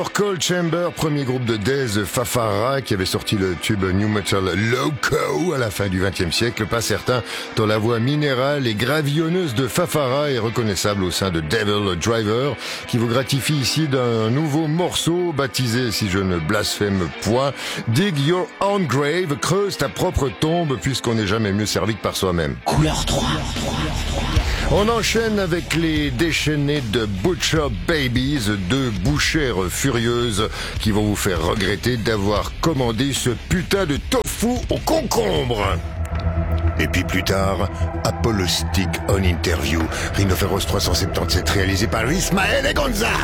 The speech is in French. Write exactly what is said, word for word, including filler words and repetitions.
Cold Chamber, premier groupe de Death, Fafara, qui avait sorti le tube New Metal Loco à la fin du vingtième siècle. Pas certain dont la voix minérale et gravillonneuse de Fafara est reconnaissable au sein de Devil Driver, qui vous gratifie ici d'un nouveau morceau baptisé, si je ne blasphème point, Dig Your Own Grave, creuse ta propre tombe, puisqu'on n'est jamais mieux servi que par soi-même. Couleur trois. On enchaîne avec les déchaînés de Butcher Babies, deux bouchères furieuses qui vont vous faire regretter d'avoir commandé ce putain de tofu au concombre. Et puis plus tard, Apollo Stick on Interview, Rhinoceros trois cent soixante-dix-sept réalisé par Ismael et Gonzalez.